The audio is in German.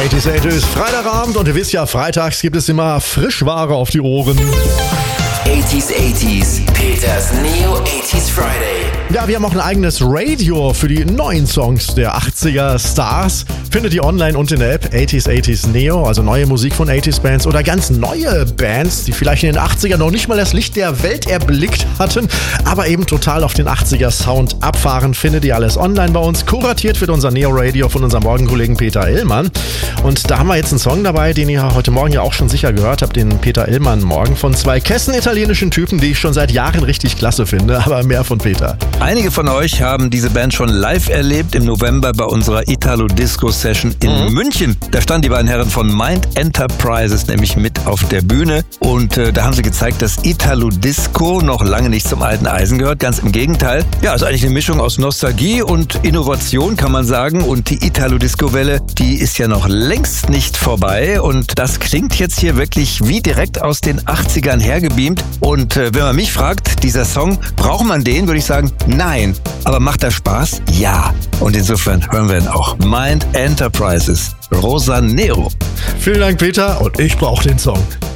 80s, Freitagabend und ihr wisst ja, freitags gibt es immer Frischware auf die Ohren. 80s, Peters Neo 80s Friday. Ja, wir haben auch ein eigenes Radio für die neuen Songs der 80er Stars. Findet ihr online und in der App 80s Neo, also neue Musik von 80s Bands oder ganz neue Bands, die vielleicht in den 80ern noch nicht mal das Licht der Welt erblickt hatten, aber eben total auf den 80er Sound abfahren. Findet ihr alles online bei uns. Kuratiert wird unser Neo Radio von unserem Morgenkollegen Peter Illmann. Und da haben wir jetzt einen Song dabei, den ihr heute Morgen ja auch schon sicher gehört habt, den Peter Illmann morgen von zwei italienischen Typen, die ich schon seit Jahren richtig klasse finde, aber mehr von Peter. Einige von euch haben diese Band schon live erlebt im November bei unserer Italo-Disco-Session in München. Da standen die beiden Herren von Mind Enterprises nämlich mit auf der Bühne und da haben sie gezeigt, dass Italo-Disco noch lange nicht zum alten Eisen gehört. Ganz im Gegenteil. Ja, also eigentlich eine Mischung aus Nostalgie und Innovation, kann man sagen. Und die Italo-Disco-Welle, die ist ja noch längst nicht vorbei und das klingt jetzt hier wirklich wie direkt aus den 80ern hergebeamt. Und wenn man mich fragt, dieser Song, braucht man den, würde ich sagen, nein. Aber macht er Spaß? Ja. Und insofern hören wir ihn auch. Mind Enterprises, Rosa Nero. Vielen Dank, Peter, und ich brauche den Song.